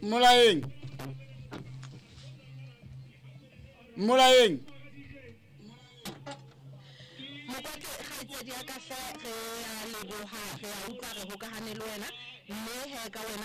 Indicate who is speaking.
Speaker 1: Molaeng
Speaker 2: Mokwatsi ga itsedi ya ka fe re a leboga re a utlwa re hokagane le wena mme he ka wena